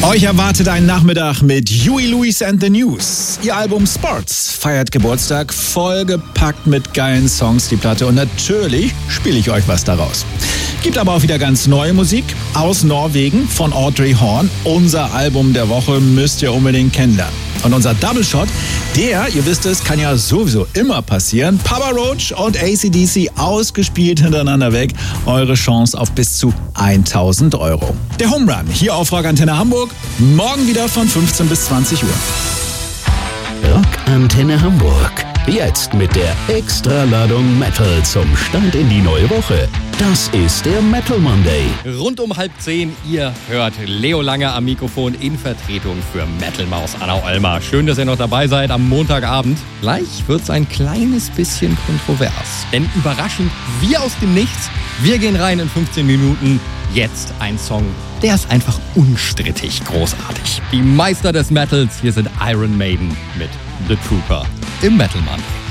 Euch erwartet ein Nachmittag mit Huey Lewis and the News. Ihr Album Sports feiert Geburtstag, vollgepackt mit geilen Songs, die Platte. Und natürlich spiele ich euch was daraus. Gibt aber auch wieder ganz neue Musik aus Norwegen von Audrey Horn. Unser Album der Woche müsst ihr unbedingt kennenlernen. Und unser Double Shot, ihr wisst es, kann ja sowieso immer passieren. Papa Roach und AC/DC ausgespielt hintereinander weg. Eure Chance auf bis zu 1.000 €. Der Home Run hier auf Rock Antenne Hamburg. Morgen wieder von 15 bis 20 Uhr. Rock Antenne Hamburg. Jetzt mit der Extraladung Metal zum Start in die neue Woche. Das ist der Metal Monday. Rund um 9:30, ihr hört Leo Lange am Mikrofon in Vertretung für Metal Maus Anna Olmer. Schön, dass ihr noch dabei seid am Montagabend. Gleich wird's ein kleines bisschen kontrovers. Denn überraschend, wie aus dem Nichts, wir gehen rein in 15 Minuten. Jetzt ein Song, der ist einfach unstrittig großartig. Die Meister des Metals, hier sind Iron Maiden mit The Trooper im Metal Monday.